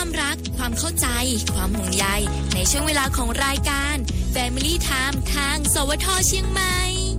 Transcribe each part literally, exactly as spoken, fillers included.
ความรักความเข้าใจความห่วงใยในช่วงเวลาของรายการ Family Time ทางสวทเชียงใหม่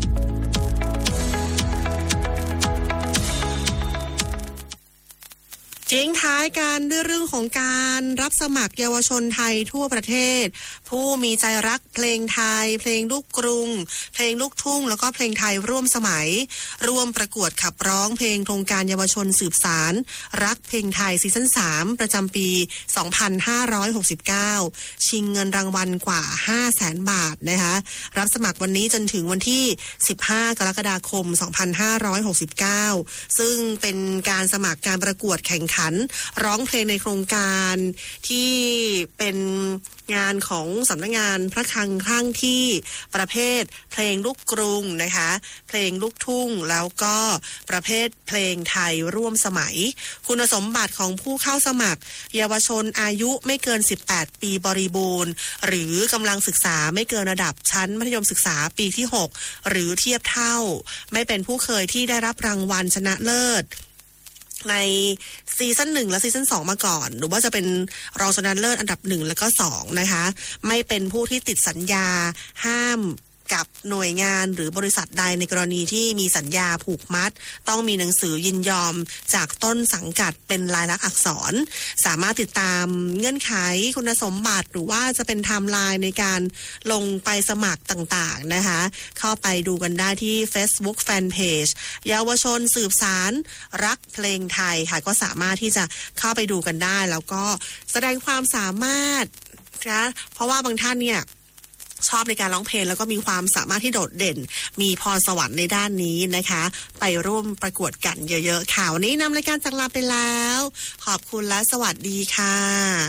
ทิ้งท้ายกันด้วยเรื่องของการรับสมัครเยาวชนไทยทั่วประเทศผู้มีใจรักเพลงไทยเพลงลูกกรุงเพลงลูกทุ่งแล้วก็เพลงไทยร่วมสมัยร่วมประกวดขับร้องเพลงโครงการเยาวชนสืบสารรักเพลงไทยซีซั่นสามประจำปีสองพันห้าร้อยหกสิบเก้าชิงเงินรางวัลกว่า ห้าแสน บาทนะคะรับสมัครวันนี้จนถึงวันที่สิบห้ากรกฎาคมสองพันห้าร้อยหกสิบเก้าซึ่งเป็นการสมัครการประกวดแข่งขันร้องเพลงในโครงการที่เป็นงานของสำนักงานพระคลังครั้งที่ประเภทเพลงลูกกรุงนะคะเพลงลูกทุ่งแล้วก็ประเภทเพลงไทยร่วมสมัยคุณสมบัติของผู้เข้าสมัครเยาวชนอายุไม่เกินสิบแปดปีบริบูรณ์หรือกำลังศึกษาไม่เกินระดับชั้นมัธยมศึกษาปีที่หกหรือเทียบเท่าไม่เป็นผู้เคยที่ได้รับรางวัลชนะเลิศในซีซั่นหนึ่งและซีซั่นสองมาก่อนหรือว่าจะเป็นรองชนะเลิศอันดับหนึ่งแล้วก็สองนะคะไม่เป็นผู้ที่ติดสัญญาห้ามกับหน่วยงานหรือบริษัทใดในกรณีที่มีสัญญาผูกมัดต้องมีหนังสือยินยอมจากต้นสังกัดเป็นลายลักษณ์อักษรสามารถติดตามเงื่อนไขคุณสมบัติหรือว่าจะเป็นไทม์ไลน์ในการลงไปสมัครต่างๆนะคะเข้าไปดูกันได้ที่ Facebook Fanpage เยาวชนสืบสารรักเพลงไทยค่ะก็สามารถที่จะเข้าไปดูกันได้แล้วก็แสดงความสามารถนะเพราะว่าบางท่านเนี่ยชอบในการร้องเพลงแล้วก็มีความสามารถที่โดดเด่นมีพรสวรรค์ในด้านนี้นะคะไปร่วมประกวดกันเยอะๆข่าวนี้นำรายการจากลาไปแล้วขอบคุณและสวัสดีค่ะ